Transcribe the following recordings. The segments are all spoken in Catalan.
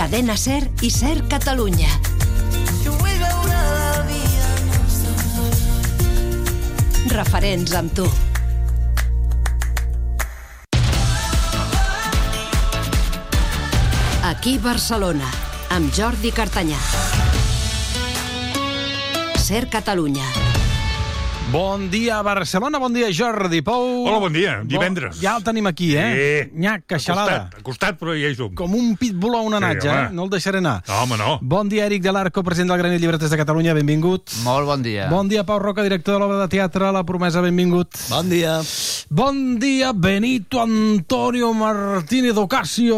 Cadena Ser i Ser Catalunya. Referents amb tu. Aquí Barcelona, amb Jordi Cartanyà. Ser Catalunya. Bon dia, Barcelona. Bon dia, Jordi Pou. Hola, bon dia. Divendres. Ja el tenim aquí, eh? Sí. Nyac, queixalada. A costat, però ja hi som. Com un pitbull a un anatge, home. No el deixaré anar. No, home, no. Bon dia, Eric de l'Arco, president del Gremi de Llibreters de Catalunya. Benvingut. Molt bon dia. Bon dia, Pau Roca, director de l'obra de teatre La Promesa. Benvingut. Bon dia. Bon dia, Benito Antonio Martínez Ocasio.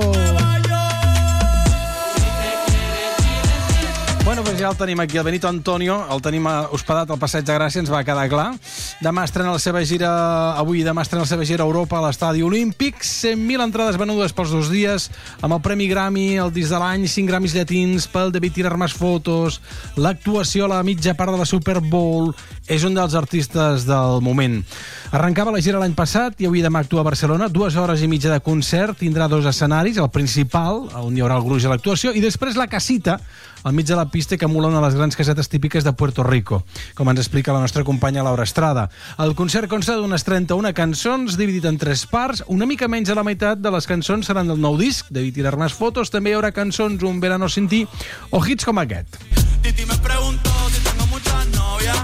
Bueno, doncs ja el tenim aquí, el Benito Antonio, el tenim hospedat al Passeig de Gràcia, ens va quedar clar. Demà estrena la seva gira a Europa a l'Estadi Olímpic, 100.000 entrades venudes pels 2 dies, amb el Premi Grammy, el disc de l'any, 5 Grammys llatins, pel Debí tirar més fotos, l'actuació a la mitja part de la Super Bowl. És un dels artistes del moment. Arrencava la gira l'any passat i avui demà actua a Barcelona, 2 hores i mitja de concert, tindrà 2 escenaris, el principal, on hi haurà el gruix a l'actuació, i després la casita, al mig de la pista, que emula una de les grans casetes típiques de Puerto Rico, com ens explica la nostra companya Laura Estrada. El concert consta d'unes 31 cançons, dividit en 3 parts. Una mica menys de la meitat de les cançons seran del nou disc, Debí tirar más fotos. També hi haurà cançons, Un verano sin ti, o hits com aquest. Titi me preguntó si tengo muchas novias.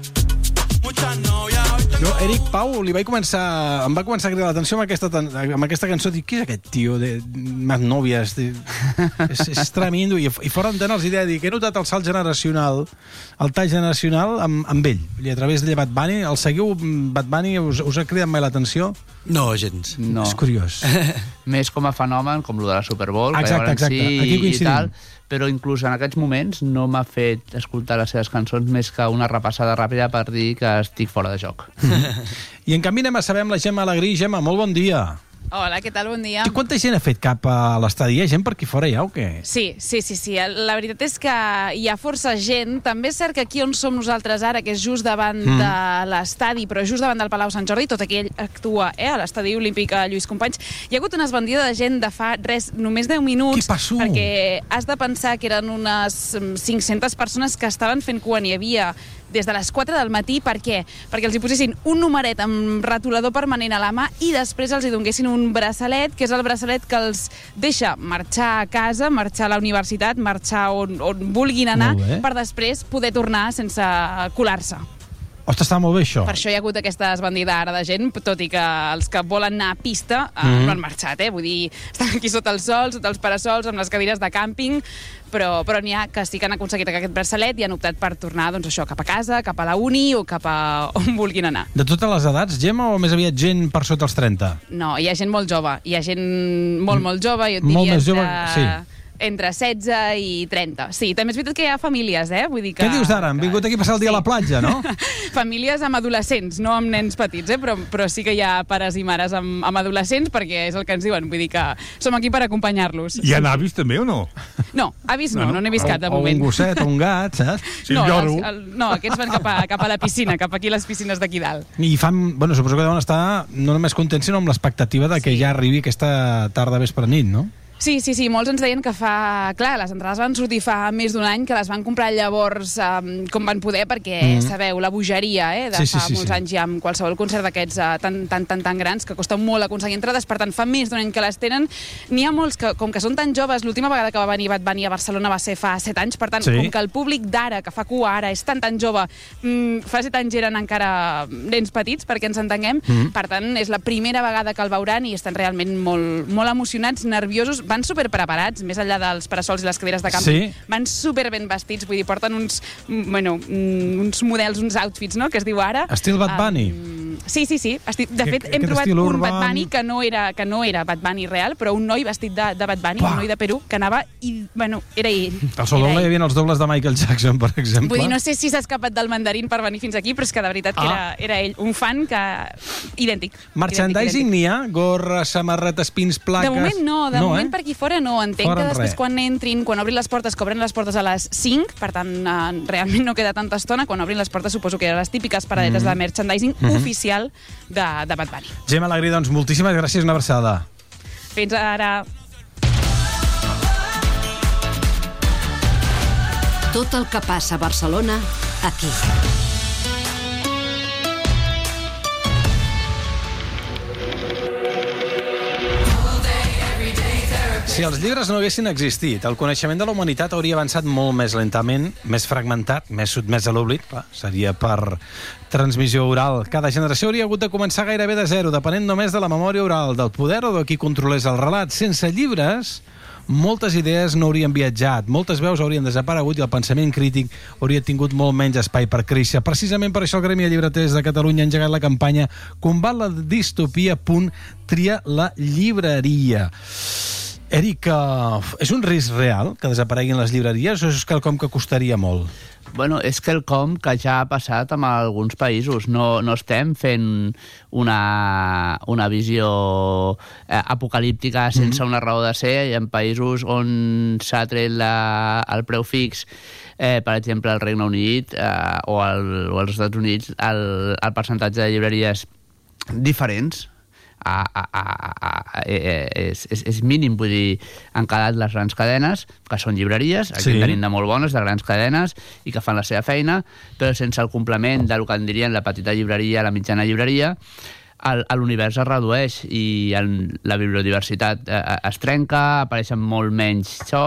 Jo, Eric, Pau, em va començar a cridar l'atenció amb aquesta cançó. Dic, qui és aquest tio de més nòvies? És tremendo. I fora d'antena els deia, he notat el salt generacional, el tall generacional amb ell. I a través de Bad Bunny, el seguiu Bad Bunny, us ha cridat mai l'atenció? No, gens. No. És curiós. Més com a fenomen, com el de la Super Bowl, Exacte. Aquí coincidim. i tal, però inclús en aquests moments no m'ha fet escoltar les seves cançons més que una repassada ràpida per dir que estic fora de joc. I en canvi anem a saber amb la Gemma Alegrí. Gemma, molt bon dia. Hola, què tal? Bon dia. I quanta gent ha fet cap a l'estadi? Hi ha gent per aquí fora ja o què? Sí. La veritat és que hi ha força gent. També és cert que aquí on som nosaltres ara, que és just davant de l'estadi, però just davant del Palau Sant Jordi, tot aquell actua a l'estadi olímpic Lluís Companys, hi ha hagut una esbandida de gent de fa només 10 minuts. Què passó? Perquè has de pensar que eren unes 500 persones que estaven fent cua. N'hi havia des de les 4 del matí. Per què? Perquè els hi posessin un numeret amb retolador permanent a la mà i després els hi donguessin un braçalet, que és el braçalet que els deixa marxar a casa, marxar a la universitat, marxar on vulguin anar, per després poder tornar sense colar-se. Ostres, està molt bé, això. Per això hi ha hagut aquesta esbandida ara de gent, tot i que els que volen anar a pista no han marxat, Vull dir, estan aquí sota el sol, sota els parasols, amb les cadires de càmping, però n'hi ha que sí que han aconseguit aquest braçalet i han optat per tornar, doncs això, cap a casa, cap a la uni o cap a on vulguin anar. De totes les edats, Gemma, o més aviat gent per sota els 30? No, hi ha gent molt jove. Hi ha gent molt jove, jo et Molt diria més jove, sí. entre 16 i 30. Sí, també és veritat que hi ha famílies, Vull dir que... Què dius d'ara? Han vingut aquí a passar el dia a la platja, no? Famílies amb adolescents, no amb nens petits, però sí que hi ha pares i mares amb adolescents, perquè és el que ens diuen. Vull dir que som aquí per acompanyar-los. Hi ha avis també o no? No, avis no n'he vist cap de O moment. un gosset, o un gat, saps? Sí, un lloro. No, aquests van cap a la piscina, cap aquí a les piscines d'aquí dalt. I suposo que deuen estar no només contents, sinó amb l'expectativa de que ja arribi aquesta tarda vespre nit, no? Sí, molts ens deien que clar, les entrades van sortir fa més d'un any, que les van comprar llavors com van poder, perquè sabeu, la bogeria de fa molts anys ja amb qualsevol concert d'aquests tan grans, que costa molt aconseguir entrades, per tant fa més d'un any que les tenen. N'hi ha molts que, com que són tan joves, l'última vegada que va venir Bad Bunny a Barcelona va ser fa 7 anys, per tant, com que el públic d'ara, que fa cua ara, és tan jove, fa 7 anys eren encara nens petits, perquè ens entenguem, per tant, és la primera vegada que el veuran i estan realment molt emocionats, nerviosos, van superpreparats, més enllà dels parasols i les cadires de càmping, van super ben vestits, vull dir, porten uns models, uns outfits, no?, que es diu ara. Estil Bad Bunny. Sí. De fet, hem trobat un Bad Bunny que no era Bad Bunny real, però un noi vestit de Bad Bunny, un noi de Perú, que anava i, era ell. Al seu doble hi havia els dobles de Michael Jackson, per exemple. Vull dir, no sé si s'ha escapat del mandarín per venir fins aquí, però és que de veritat que era ell, un fan que... idèntic. Merchandising n'hi ha? Gorres, samarretes, pins, plaques... De moment no, moment per aquí fora no. Entenc que després quan entrin, quan obrin les portes, que obren les portes a les 5, per tant, realment no queda tanta estona. Quan obrin les portes suposo que hi ha les típiques paradetes de merchandising oficial de Bad Bunny. Gemma Alegrí, doncs moltíssimes gràcies, una abraçada. Fins ara. Tot el que passa a Barcelona, aquí. Si els llibres no haguessin existit, el coneixement de la humanitat hauria avançat molt més lentament, més fragmentat, més sotmès a l'oblit. Seria per transmissió oral. Cada generació hauria hagut de començar gairebé de zero, depenent només de la memòria oral, del poder o de qui controlés el relat. Sense llibres, moltes idees no haurien viatjat, moltes veus haurien desaparegut i el pensament crític hauria tingut molt menys espai per créixer. Precisament per això el Gremi de Llibreters de Catalunya ha engegat la campanya Combat la distopia. Tria la llibreria. Eric, és un risc real que desapareguin les llibreries o és quelcom que costaria molt? Bueno, és quelcom que ja ha passat amb alguns països. No estem fent una visió apocalíptica sense una raó de ser. Hi ha països on s'ha tret el preu fix, per exemple, al Regne Unit o als Estats Units, el percentatge de llibreries diferents és mínim, vull dir, han quedat les grans cadenes, que són llibreries, aquí en tenim de molt bones, de grans cadenes, i que fan la seva feina, però sense el complement del que en dirien la petita llibreria, la mitjana llibreria, l'univers es redueix i la bibliodiversitat es trenca, apareixen molt menys això.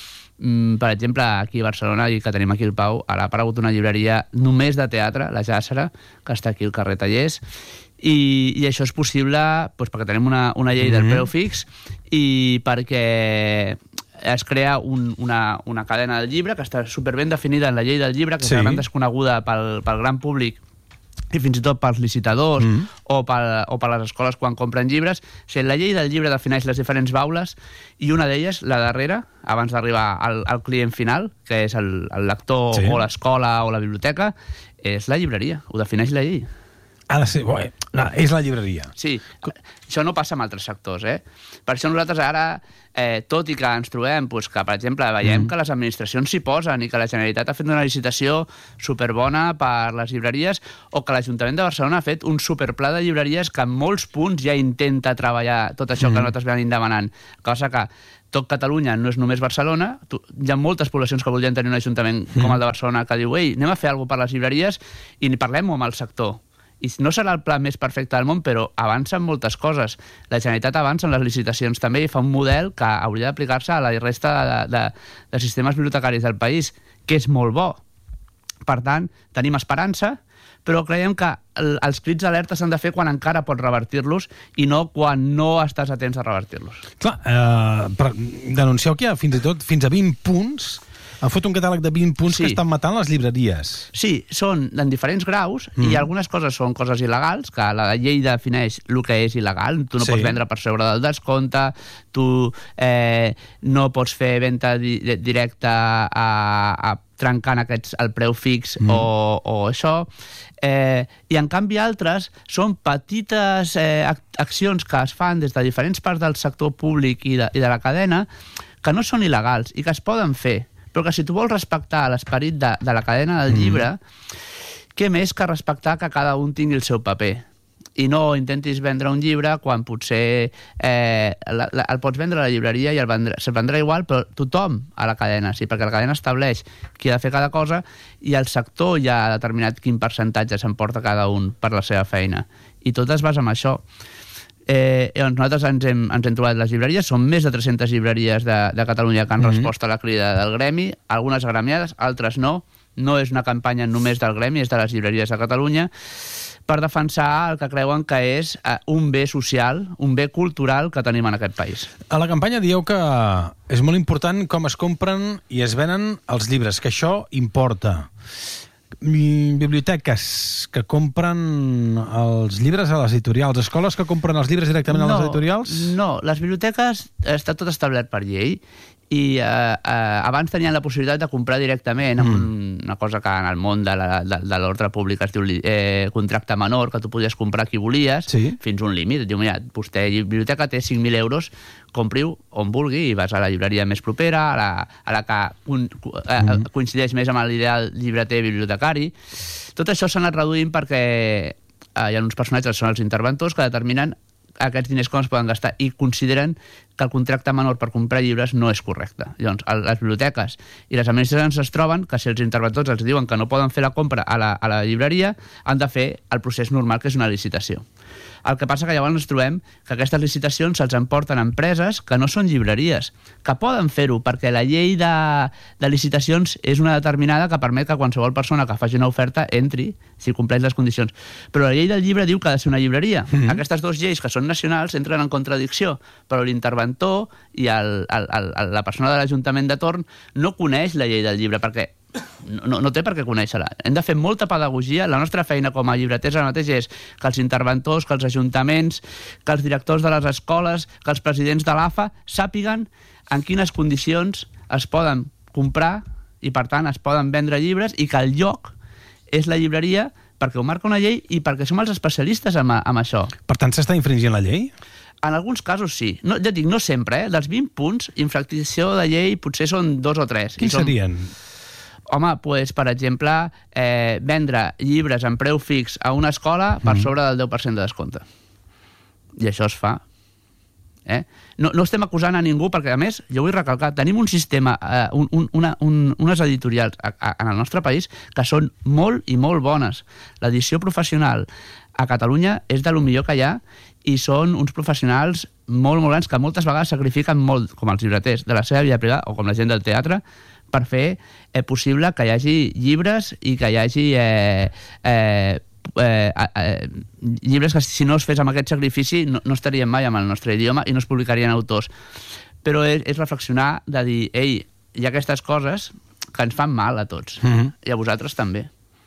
Per exemple, aquí a Barcelona, que tenim aquí el Pau, ara ha aparegut una llibreria només de teatre, la Jàssera, que està aquí al carrer Tallers, i això és possible perquè tenim una llei del preu fix i perquè es crea una cadena del llibre que està superben definida en la llei del llibre, que és gran desconeguda pel gran públic i fins i tot pels licitadors o per les escoles quan compren llibres. O sigui, la llei del llibre defineix les diferents baules i una d'elles, la darrera, abans d'arribar al client final, que és el lector o l'escola o la biblioteca, és la llibreria, ho defineix la llei. Ha de ser... No, és la llibreria. Sí, això no passa amb altres sectors, Per això nosaltres ara, tot i que ens trobem que, per exemple, veiem que les administracions s'hi posen i que la Generalitat ha fet una licitació superbona per les llibreries o que l'Ajuntament de Barcelona ha fet un superpla de llibreries que en molts punts ja intenta treballar tot això que nosaltres venim demanant. Cosa que tot Catalunya no és només Barcelona, hi ha moltes poblacions que voldrien tenir un ajuntament com el de Barcelona que diu ei, anem a fer alguna cosa per les llibreries i parlem-ho amb el sector. I no serà el pla més perfecte del món, però avança en moltes coses. La Generalitat avança en les licitacions també i fa un model que hauria d'aplicar-se a la resta de sistemes bibliotecaris del país, que és molt bo. Per tant, tenim esperança, però creiem que els crits d'alerta s'han de fer quan encara pots revertir-los i no quan no estàs a temps de revertir-los. Clar, però denuncieu que hi ha fins i tot fins a 20 punts. Han fet un catàleg de 20 punts que estan matant les llibreries. Sí, són en diferents graus i algunes coses són coses il·legals, que la llei defineix el que és il·legal. Tu no pots vendre per sobre del descompte, tu no pots fer venda directa trencant el preu fix o això. I en canvi altres són petites accions que es fan des de diferents parts del sector públic i de la cadena que no són il·legals i que es poden fer, però que si tu vols respectar l'esperit de la cadena del llibre, què més que respectar que cada un tingui el seu paper? I no intentis vendre un llibre quan potser el pots vendre a la llibreria i se'l vendrà igual, però tothom a la cadena, sí, perquè la cadena estableix qui ha de fer cada cosa i el sector ja ha determinat quin percentatge s'emporta cada un per la seva feina. I tot es basa en això. Nosaltres ens hem trobat les llibreries, són més de 300 llibreries de Catalunya que han respost a la crida del gremi, algunes agremiades, altres no és una campanya només del gremi, és de les llibreries de Catalunya, per defensar el que creuen que és un bé social, un bé cultural que tenim en aquest país. A la campanya dieu que és molt important com es compren i es venen els llibres, que això importa. Biblioteques que compren els llibres a les editorials, escoles que compren els llibres directament a les editorials? No, les biblioteques està tot establert per llei i abans tenien la possibilitat de comprar directament amb una cosa que en el món de l'ordre públic es diu contracte menor, que tu podies comprar qui volies fins a un límit. Et diu, mira, vostè, biblioteca té 5.000 euros, compri-ho on vulgui i vas a la llibreria més propera, a la que coincideix més amb l'ideal llibreter bibliotecari. Tot això s'ha anat reduint perquè hi ha uns personatges que són els interventors que determinen aquests diners com es poden gastar, i consideren que el contracte menor per comprar llibres no és correcte. Llavors, les biblioteques i les administracions es troben que si els interventors els diuen que no poden fer la compra a la llibreria, han de fer el procés normal, que és una licitació. El que passa que llavors ens trobem que aquestes licitacions se'ls emporten a empreses que no són llibreries, que poden fer-ho perquè la llei de licitacions és una determinada que permet que qualsevol persona que faci una oferta entri si compleix les condicions. Però la llei del llibre diu que ha de ser una llibreria. Aquestes dues lleis que són nacionals entren en contradicció, però l'interventor i la persona de l'Ajuntament de torn no coneix la llei del llibre perquè no té per què conèixer-la. Hem de fer molta pedagogia. La nostra feina com a llibreters ara mateix és que els interventors, que els ajuntaments, que els directors de les escoles, que els presidents de l'AFA sàpiguen en quines condicions es poden comprar i, per tant, es poden vendre llibres, i que el lloc és la llibreria perquè ho marca una llei i perquè som els especialistes en això. Per tant, s'està infringint la llei? En alguns casos sí. No, ja dic, no sempre, Dels 20 punts, infracció de llei potser són 2 o 3. Quins serien? Home, doncs, per exemple, vendre llibres en preu fix a una escola per sobre del 10% de descompte. I això es fa. No estem acusant a ningú, perquè, a més, jo vull recalcar, tenim un sistema, unes editorials en el nostre país que són molt i molt bones. L'edició professional a Catalunya és de lo millor que hi ha, i són uns professionals molt, molt grans que moltes vegades sacrifiquen molt, com els llibreters, de la seva vida privada, o com la gent del teatre, per fer possible que hi hagi llibres i que hi hagi llibres que, si no es fes amb aquest sacrifici, no estarien mai amb el nostre idioma i no es publicarien autors. Però és reflexionar de dir, ei, hi ha aquestes coses que ens fan mal a tots, i a vosaltres també.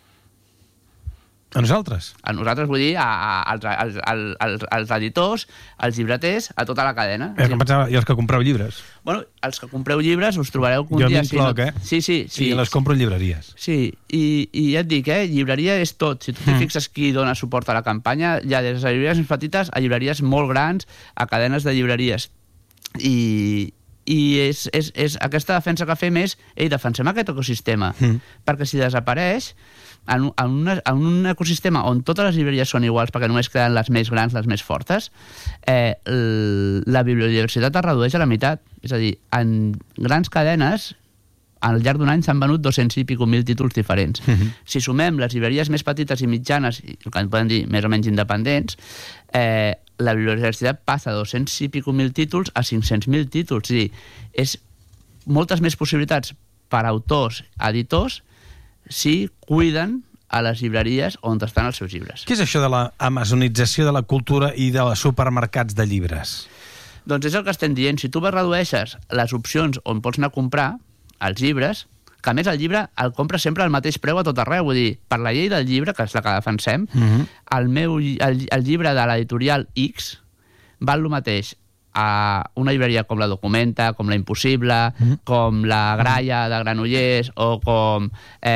A nosaltres? A nosaltres, vull dir, als editors, als llibreters, a tota la cadena. I els que compreu llibres? Bueno, els que compreu llibres us trobareu que un dia... Jo m'incloc, Sí. I les compro en llibreries. Sí, i ja et dic, llibreria és tot. Si tu t'hi fixes qui dona suport a la campanya, hi ha des de llibreries més petites a llibreries molt grans, a cadenes de llibreries. I és aquesta defensa que fem és, defensem aquest ecosistema, perquè si desapareix, en un ecosistema on totes les llibreries són iguals perquè només queden les més grans, les més fortes, la bibliodiversitat es redueix a la meitat. És a dir, en grans cadenes, al llarg d'un any s'han venut 200 i pico mil títols diferents. Si sumem les llibreries més petites i mitjanes, el que en podem dir més o menys independents, la bibliodiversitat passa de 200 i pico mil títols a 500.000 títols. És a dir, és moltes més possibilitats per autors, editors, si cuiden a les llibreries on estan els seus llibres. Què és això de la amazonització de la cultura i dels supermercats de llibres? Doncs és el que estem dient. Si tu redueixes les opcions on pots anar a comprar els llibres, que a més el llibre el compres sempre al mateix preu a tot arreu, vull dir, per la llei del llibre, que és la que defensem, el llibre de l'editorial X val el mateix a una llibreria com la Documenta, com la Impossible, com la Graia de Granollers, o com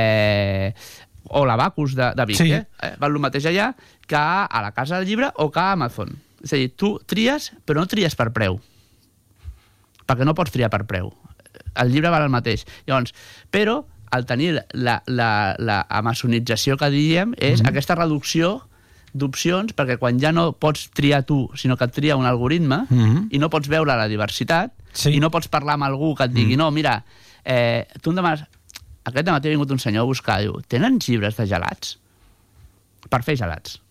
o la Bacus de Vic. Val el mateix allà que a la Casa del Llibre o que a Amazon. És a dir, tu tries, però no tries per preu, perquè no pots triar per preu. El llibre val el mateix. Llavors, però al tenir la amazonització que diem és aquesta reducció d'opcions, perquè quan ja no pots triar tu, sinó que et tria un algoritme, i no pots veure la diversitat, i no pots parlar amb algú que et digui, no, mira, tu em demanes... Aquest dematí ha vingut un senyor a buscar, diu, tenen llibres de gelats? Per fer gelats.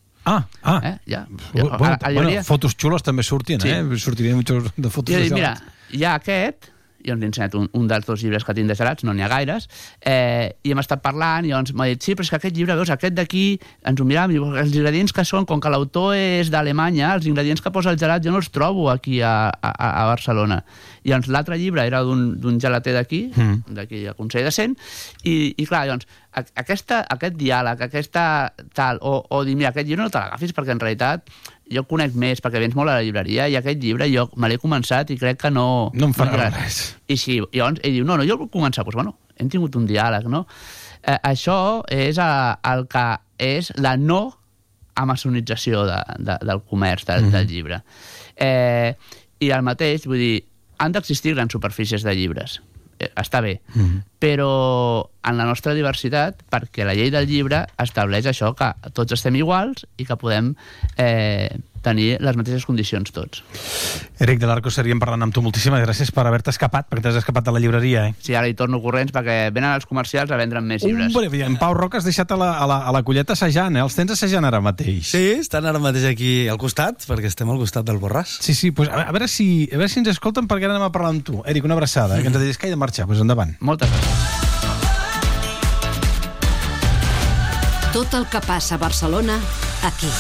Bueno, fotos xules també surtin, sortirien de fotos de gelats. Mira, hi ha aquest... Jo ens he ensenyat un dels 2 llibres que tinc de gelats, no n'hi ha gaires, i hem estat parlant, i llavors m'ha dit, sí, però és que aquest llibre, veus, aquest d'aquí, ens ho miràvem, i els ingredients que són, com que l'autor és d'Alemanya, els ingredients que posa el gelat jo no els trobo aquí a Barcelona. I llavors l'altre llibre era d'un gelater d'aquí a Consell de Cent, i clar, llavors, aquest diàleg, aquesta tal, o dir, mira, aquest llibre no te l'agafis perquè en realitat jo conec més, perquè vens molt a la llibreria, i aquest llibre jo me l'he començat i crec que no em farà res. I si, llavors ell diu, no, jo el vull començar, doncs bueno, hem tingut un diàleg, no? Això és el que és la no amazonització del comerç, del llibre. I el mateix, vull dir, han d'existir grans superfícies de llibres, està bé, però en la nostra diversitat, perquè la llei del llibre estableix això, que tots estem iguals i que podem tenir les mateixes condicions tots. Eric de l'Arco, seguiríem parlant amb tu. Moltíssimes gràcies per haver-te escapat, perquè t'has escapat de la llibreria, Sí, ara hi torno corrents perquè venen els comercials a vendre'm més llibres. En Pau Roca has deixat a la colleta assajant, Els tens assajant ara mateix? Sí, estan ara mateix aquí al costat, perquè estem al costat del Borràs. Sí, pues a veure si ens escolten, perquè ara anem a parlar amb tu. Eric, una abraçada, que ens deies que he de marxar, doncs endavant. Moltes gràcies. Tot el que passa a Barcelona, aquí.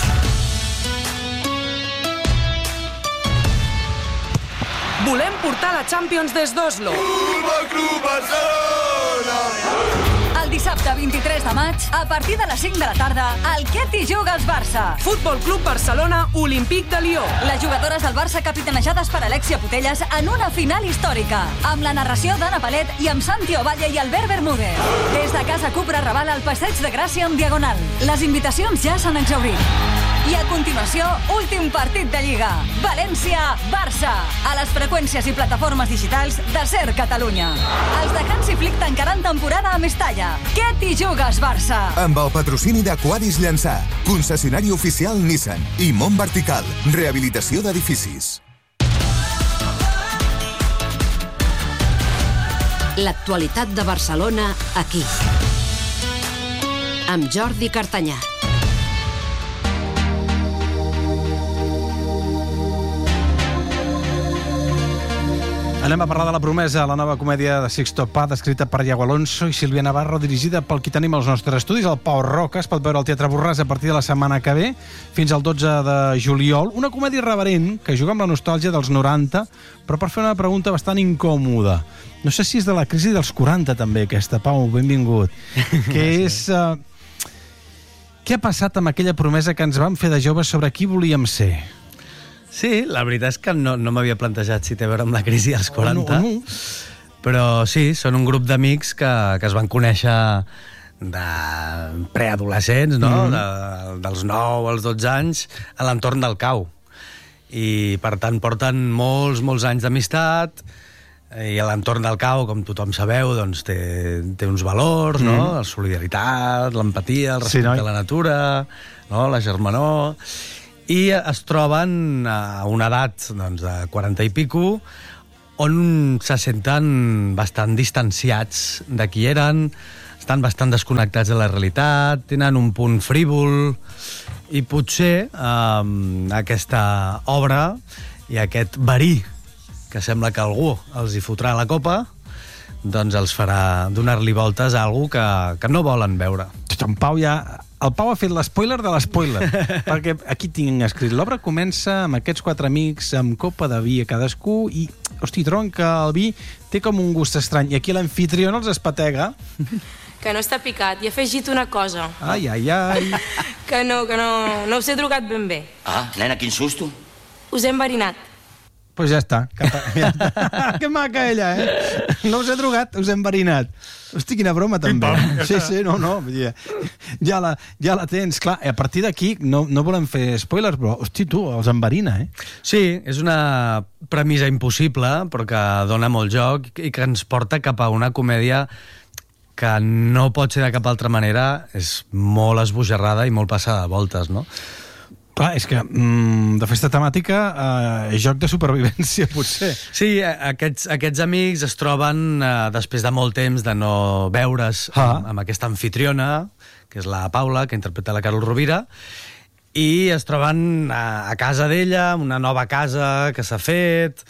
Volem portar la Champions des d'Oslo. Futbol Club Barcelona. El dissabte 23 de maig, a partir de les 5 de la tarda, el Què t'hi jugues Barça? Futbol Club Barcelona, Olímpic de Lió. Les jugadores del Barça capitanejades per Alexia Putellas en una final històrica, amb la narració d'Anna Palet i amb Santi Ovalle i Albert Bermúdez. Des de Casa Cupra Raval al Passeig de Gràcia en Diagonal. Les invitacions ja s'han exhaurit. I a continuació, últim partit de Lliga. València-Barça. A les freqüències i plataformes digitals de SER Catalunya. Els de Hansi Flick tancaran temporada a Mestalla. Què t'hi jugues, Barça? Amb el patrocini d'Aquadis Llançà, concessionari oficial Nissan i Mont Vertical, rehabilitació d'edificis. L'actualitat de Barcelona, aquí. Amb Jordi Cartanyà. Anem a parlar de La promesa, la nova comèdia de Sixto Paz, escrita per Iago Alonso i Sílvia Navarro, dirigida pel qui tenim als nostres estudis, el Pau Roca. Es pot veure al Teatre Borràs a partir de la setmana que ve, fins al 12 de juliol. Una comèdia irreverent que juga amb la nostàlgia dels 90, però per fer una pregunta bastant incòmoda. No sé si és de la crisi dels 40, també, aquesta. Pau, benvingut. Que és... Què ha passat amb aquella promesa que ens vam fer de joves sobre qui volíem ser? Sí, la veritat és que no m'havia plantejat si té a veure amb la crisi dels 40. Però sí, són un grup d'amics que es van conèixer de preadolescents, no? Dels 9 als 12 anys, a l'entorn del Cau. I, per tant, porten molts anys d'amistat, i a l'entorn del Cau, com tothom sabeu, doncs té uns valors, no? La solidaritat, l'empatia, el respecte a la natura, no? La germanor... I es troben a una edat de 40 i pico on se senten bastant distanciats de qui eren, estan bastant desconnectats de la realitat, tenen un punt frívol i potser aquesta obra i aquest verí que sembla que algú els hi fotrà a la copa doncs els farà donar-li voltes a algú que no volen veure. El Pau ha fet l'espoiler de l'espoiler, perquè aquí tinc escrit. L'obra comença amb aquests 4 amics amb copa de vi a cadascú i, hosti, troben que el vi té com un gust estrany. I aquí l'anfitrió els espatega. Que no està picat. I he afegit una cosa. Ai. Que no us he drogat ben bé. Ah, nena, quin susto. Us he enverinat. Pues ja està. Que maca ella, No us he drogat, us he enverinat. Hosti, quina broma, també. Sí, no. Ja la tens, clar. A partir d'aquí no volem fer spoilers, però, hosti, tu, els enverina, Sí, és una premissa impossible, però que dona molt joc i que ens porta cap a una comèdia que no pot ser de cap altra manera, és molt esbojarrada i molt passada de voltes, no? Clar, és que de festa temàtica és joc de supervivència, potser. Sí, aquests amics es troben després de molt temps de no veure's amb aquesta anfitriona, que és la Paula, que interpreta la Carol Rovira, i es troben a casa d'ella, una nova casa que s'ha fet,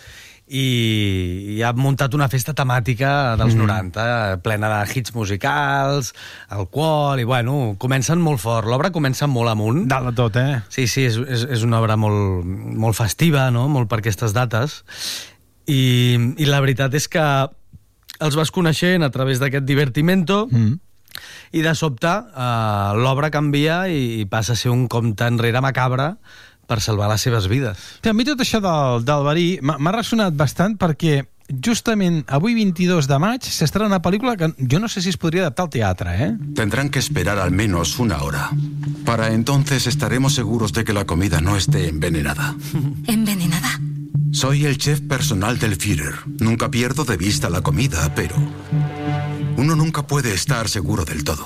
i ha muntat una festa temàtica dels 90, plena de hits musicals, alcohol, i bueno, comencen molt fort. L'obra comença molt amunt. Dalt de tot, Sí, és una obra molt festiva, no? Molt per aquestes dates. I la veritat és que els vas coneixent a través d'aquest divertimento, i de sobte l'obra canvia i passa a ser un compte enrere macabre per salvar les seves vides. A mi tot això del verí m'ha ressonat bastant perquè justament avui 22 de maig s'estrena una pel·lícula que jo no sé si es podria adaptar al teatre, Tendrán que esperar al menos una hora. Para entonces estaremos seguros de que la comida no esté envenenada. ¿Envenenada? Soy el chef personal del Führer. Nunca pierdo de vista la comida, pero uno nunca puede estar seguro del todo.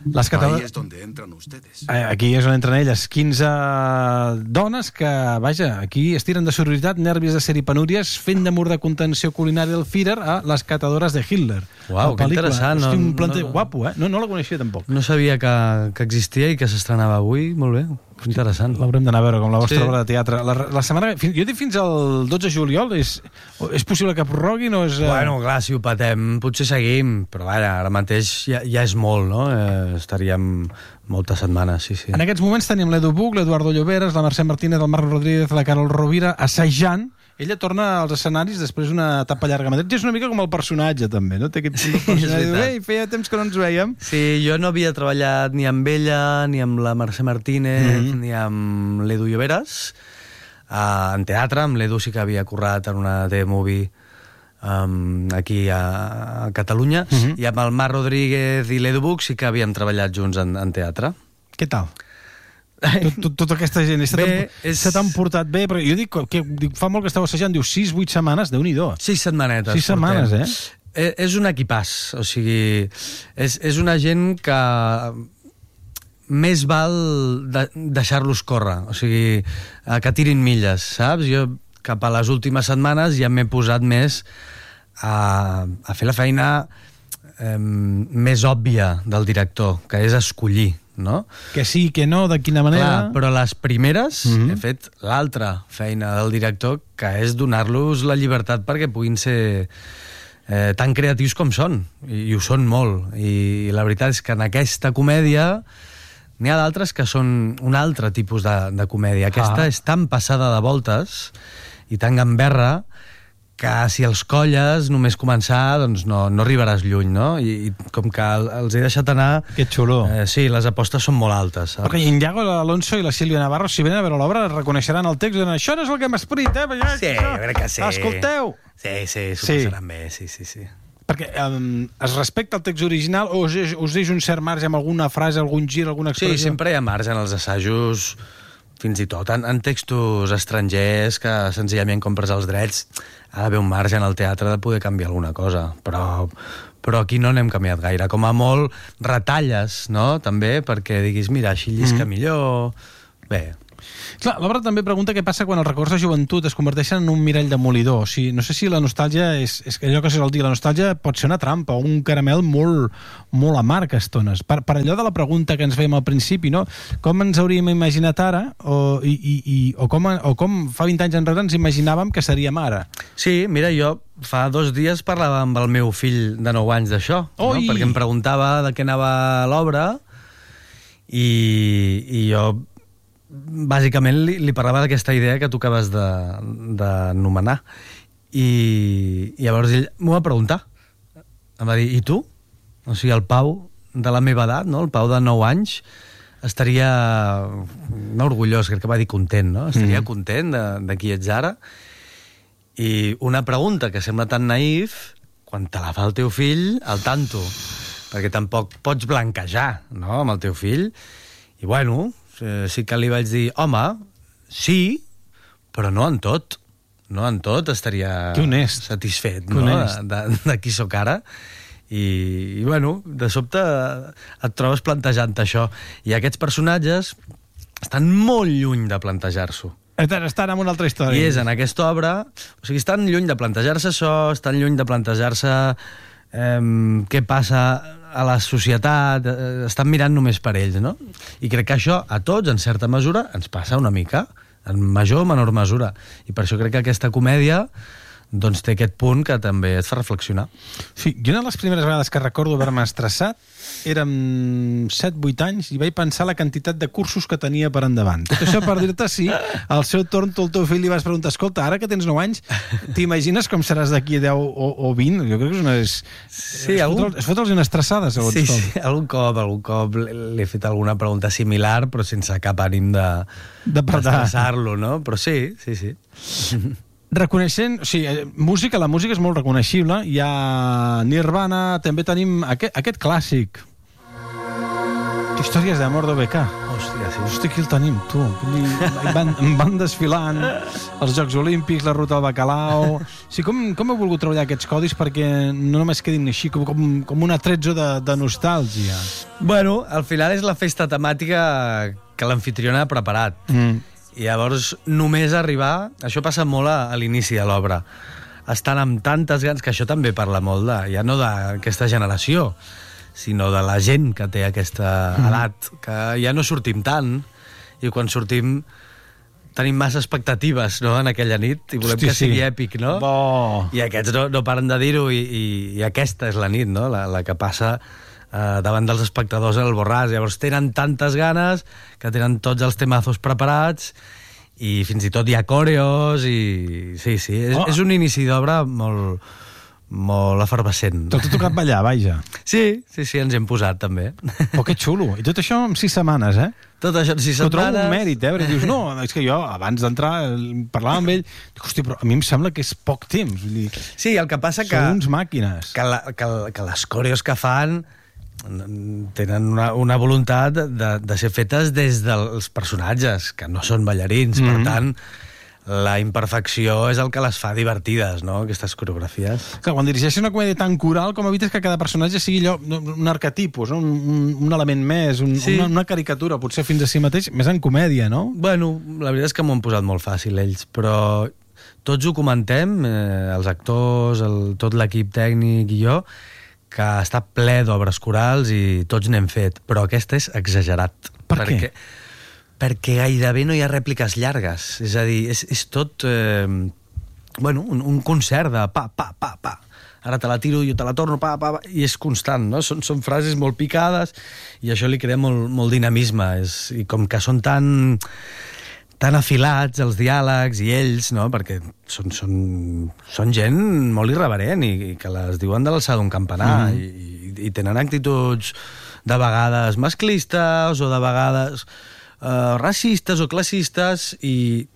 Ahí es donde entran ustedes. Aquí és on entren elles. 15 dones que, vaja, aquí estiren de sororitat, nervis de ser i penúries, fent de mur de contenció culinària del Führer a les catadores de Hitler. Uau, que interessant. Hosti, un planter guapo, eh? No la coneixia tampoc. No sabia que existia i que s'estrenava avui. Molt bé, interessant. L'haurem d'anar a veure, com la vostra obra de teatre. La setmana... Jo dic fins al 12 de juliol. És possible que prorroguin o és... Bueno, clar, si ho patem, potser seguim, però ara mateix ja és molt, no? Estaríem moltes setmanes, sí. En aquests moments tenim l'Edu Buch, l'Eduardo Lloberes, la Mercè Martínez, el Marc Rodríguez, la Carol Rovira, assajant. Ella torna als escenaris després d'una etapa llarga. És una mica com el personatge, també, no? Té aquest personatge. Ei, feia temps que no ens veiem. Sí, jo no havia treballat ni amb ella, ni amb la Mercè Martínez, ni amb l'Edu Lloberes. En teatre, amb l'Edu sí que havia currat en una TV-movie aquí a Catalunya, i amb el Marc Rodríguez i l'Edu Buch sí que havíem treballat junts en teatre. Què tal? Tota aquesta gent se t'han portat bé, però jo dic que fa molt que esteu assajant, diu 6-8 setmanes, Déu-n'hi-do. 6 setmanetes. 6 setmanes, eh? És un equipàs, o sigui, és una gent que més val deixar-los córrer, o sigui, que tirin milles, saps? Jo cap a les últimes setmanes ja m'he posat més a fer la feina més òbvia del director, que és escollir, no? Que sí, que no, de quina manera... Clar, però les primeres he fet l'altra feina del director, que és donar-los la llibertat perquè puguin ser tan creatius com són, i ho són molt. I la veritat és que en aquesta comèdia n'hi ha d'altres que són un altre tipus de comèdia. Aquesta és tan passada de voltes i tan gamberra que si els colles només començar doncs no arribaràs lluny, no? I com que els he deixat anar... Que xulo. Sí, les apostes són molt altes. Perquè Iñigo Alonso i la Sílvia Navarro, si venen a veure l'obra, reconeixeran el text i diran, això no és el que hem esperit, Sí, jo crec que sí. Escolteu! Sí, s'ho passaran bé, sí. Perquè es respecta el text original o us deix un cert marge amb alguna frase, algun gir, alguna expressió? Sí, sempre hi ha marge en els assajos, fins i tot en textos estrangers que senzillament compres els drets, ha d'haver un marge en el teatre de poder canviar alguna cosa, però aquí no n'hem canviat gaire. Com a molt retalles, no?, també, perquè diguis, mira, així llisca millor... Bé... Clar, l'obra també pregunta què passa quan els records de joventut es converteixen en un mirall demolidor. O sigui, no sé si la nostàlgia és allò que se sol dir, la nostàlgia pot ser una trampa o un caramel molt amarg a estones. Per allò de la pregunta que ens fèiem al principi, no? Com ens hauríem imaginat ara o com fa 20 anys enrere ens imaginàvem que seríem ara? Sí, mira, jo fa 2 dies parlava amb el meu fill de 9 anys d'això, no? Perquè em preguntava de què anava l'obra i jo bàsicament li parlava d'aquesta idea que tu acabes d'anomenar. I llavors ell m'ho va preguntar. Em va dir, i tu? O sigui, el Pau de la meva edat, no? El Pau de 9 anys, estaria no orgullós, crec que va dir content, no? Estaria content de qui ets ara. I una pregunta que sembla tan naïf, quan te la fa el teu fill, al tanto. Perquè tampoc pots blanquejar, no?, amb el teu fill. I bueno... sí que li vaig dir, home, sí, però no en tot. No en tot estaria satisfet, no?, de qui sóc ara. I bueno, de sobte et trobes plantejant això. I aquests personatges estan molt lluny de plantejar-s'ho. Estan en una altra història. I és en aquesta obra... O sigui, estan lluny de plantejar-se això, estan lluny de plantejar-se què passa a la societat, estan mirant només per ells, no? I crec que això a tots, en certa mesura, ens passa una mica, en major o menor mesura. I per això crec que aquesta comèdia doncs té aquest punt que també et fa reflexionar. Sí, jo una de les primeres vegades que recordo haver-me estressat érem 7-8 anys i vaig pensar la quantitat de cursos que tenia per endavant. Tot això per dir-te si al seu torn tu al teu fill li vas preguntar, escolta, ara que tens 9 anys, t'imagines com seràs d'aquí a 10 o 20? Jo crec que és una... Sí, es fotre'ls una estressada, segons com. Sí, algun cop li he fet alguna pregunta similar, però sense cap ànim d'estressar-lo, no? Però sí. Reconeixent, o sigui, la música és molt reconeixible. Hi ha Nirvana, també tenim aquest clàssic. Històries d'amor d'OBK. Hòstia, sí. Hosti, aquí el tenim, tu. Van desfilant els Jocs Olímpics, la ruta del bacalao... Sí, com heu volgut treballar aquests codis perquè no només quedin així, com un atrezzo de nostàlgia? Bueno, al final és la festa temàtica que l'anfitriona ha preparat. I llavors, només arribar... Això passa molt a l'inici de l'obra. Estan amb tantes ganes, que això també parla molt ja no d'aquesta generació, sinó de la gent que té aquesta edat, que ja no sortim tant, i quan sortim tenim massa expectatives, no?, en aquella nit, i volem que sigui èpic, no? I aquests no paren de dir-ho, i aquesta és la nit, no?, la que passa davant dels espectadors en el Borràs. Llavors tenen tantes ganes que tenen tots els temazos preparats, i fins i tot hi ha coreos, i sí, és un inici d'obra molt efervescent. Tot ha tocat ballar, vaja. Sí, ens hem posat, també. Oh, que xulo. I tot això en 6 setmanes, eh? Tot això en 6 setmanes... Ho trobo un mèrit, perquè dius, no, és que jo, abans d'entrar, parlava amb ell, dic, hosti, però a mi em sembla que és poc temps. Vull dir, sí, el que passa que... Són uns màquines. Que les coreos que fan tenen una voluntat de ser fetes des dels personatges, que no són ballarins, per tant, la imperfecció és el que les fa divertides, no?, aquestes coreografies. Clar, quan dirigeixes una comèdia tan coral, com evites que cada personatge sigui allò, un arquetipus, no? un element més, una caricatura, potser fins a si mateix, més en comèdia, no? Bueno, la veritat és que m'ho han posat molt fàcil, ells, però tots ho comentem, els actors, tot l'equip tècnic i jo, que està ple d'obres corals i tots n'hem fet, però aquest és exagerat. Per què? Perquè gairebé no hi ha rèpliques llargues. És a dir, és tot un concert de pa, pa, pa, pa. Ara te la tiro, jo te la torno, pa, pa, pa, i és constant, no? Són frases molt picades i això li crea molt dinamisme. I com que són tan afilats els diàlegs i ells, no? Perquè són gent molt irreverent i que les diuen de l'alçada d'un campanar i tenen actituds de vegades masclistes o de vegades racistes o classistes i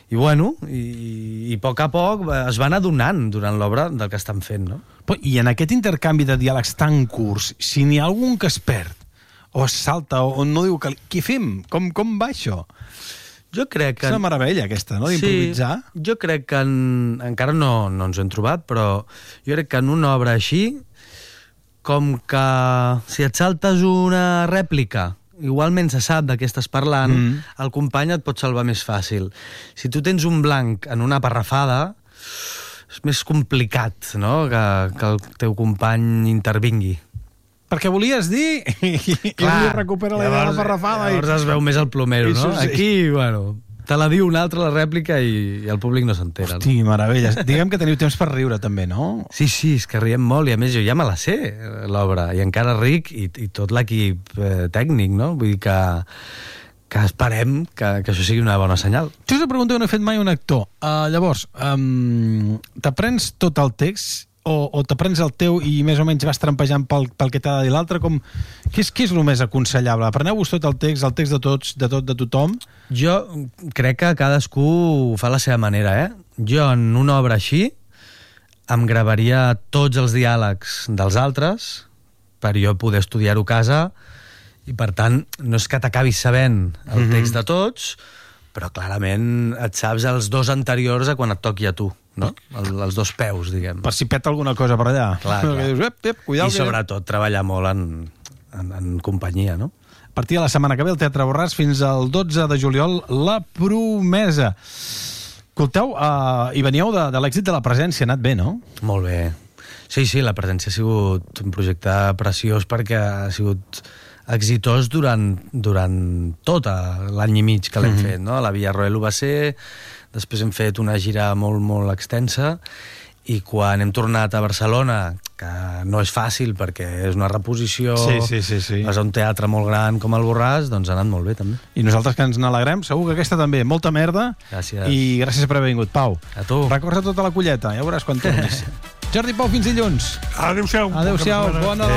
a poc es van adonant durant l'obra del que estan fent, no? I en aquest intercanvi de diàlegs tan curts, si n'hi ha algun que es perd o es salta o no diu què fem? Com va això? Jo crec que... És una meravella aquesta, no?, d'improvisar. Sí, jo crec que encara no ens ho hem trobat, però jo crec que en una obra així, com que si et saltes una rèplica, igualment se sap de què estàs parlant, el company et pot salvar més fàcil. Si tu tens un blanc en una parrafada, és més complicat, no?, que el teu company intervingui. Perquè volies dir i recupera la idea de la parrafada. Llavors es veu més el plomero, no? Aquí, te la diu un altre la rèplica i el públic no s'entera. Hosti, meravella. Diguem que teniu temps per riure, també, no? Sí, és que riem molt, i a més jo ja me la sé, l'obra, i encara ric, i tot l'equip tècnic, no? Vull dir que esperem que això sigui una bona senyal. Tu us pregunto que no he fet mai un actor. Llavors, t'aprens tot el text o t'aprens el teu i més o menys vas trampejant pel que t'ha de dir l'altre? Què és el més aconsellable? Apreneu-vos tot el text de tots, de tothom? Jo crec que cadascú ho fa a la seva manera, Jo, en una obra així, em gravaria tots els diàlegs dels altres per jo poder estudiar-ho a casa i, per tant, no és que t'acabis sabent el text de tots, però clarament et saps els 2 anteriors a quan et toqui a tu, no? Els 2 peus, diguem. Per si peta alguna cosa per allà. Clar. I sobretot treballar molt en companyia, no? A partir de la setmana que ve, el Teatre Borràs, fins al 12 de juliol, La Promesa. Escolteu, i veníeu de l'èxit de La Presència, ha anat bé, no? Molt bé. Sí, La Presència ha sigut un projecte preciós perquè ha sigut exitós durant tot l'any i mig que l'hem fet, no? La Villarroel ho va ser, després hem fet una gira molt, molt extensa, i quan hem tornat a Barcelona, que no és fàcil perquè és una reposició, vas a un teatre molt gran com el Borràs, doncs ha anat molt bé, també. I nosaltres que ens n'alegrem, segur que aquesta també, molta merda. Gràcies. I gràcies per haver vingut, Pau. A tu. Recorda tota la colleta, ja veuràs quan tornis. Jordi Pau, fins dilluns. Adéu-siau. Adéu-siau. Bona